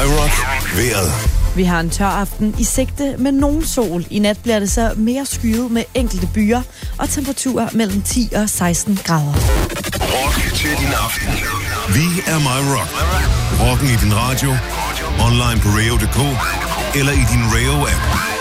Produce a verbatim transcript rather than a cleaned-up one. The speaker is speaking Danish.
MyRock vejret. Vi har en tør aften i sigte med nogen sol. I nat bliver det så mere skyet med enkelte byer og temperaturer mellem ti og seksten grader. Rock til din aften. Vi er MyRock. Rocken i din radio, online på radio punktum d k eller i din Radio-app.